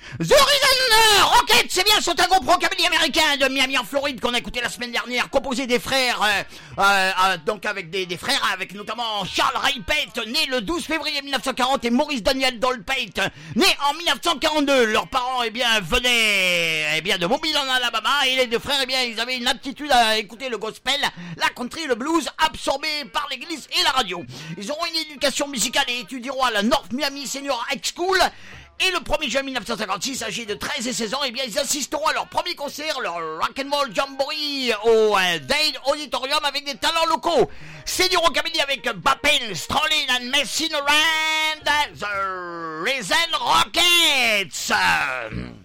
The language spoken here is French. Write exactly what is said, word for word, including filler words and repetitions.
The Reason Rocket, c'est bien, sont un groupe rockabilly américain de Miami en Floride qu'on a écouté la semaine dernière, composé des frères, euh, euh, euh, donc avec des, des frères, avec notamment Charles Ray Pate, né le douze février mille neuf cent quarante, et Maurice Daniel Dole Pate, né en mille neuf cent quarante-deux. Leurs parents, eh bien, venaient, eh bien, de Mobile en Alabama, et les deux frères, eh bien, ils avaient une aptitude à écouter le gospel, la country, le blues, absorbés par l'église et la radio. Ils auront une éducation musicale et étudieront à la North Miami Senior High School. Et le premier juin mille neuf cent cinquante-six, âgés de treize et seize ans, eh bien, ils assisteront à leur premier concert, leur Rock'n'Roll Jamboree, au euh, Dade Auditorium avec des talents locaux. C'est du rockabilly avec Bappin, Strollin and Messing Around, The Reason Rockets.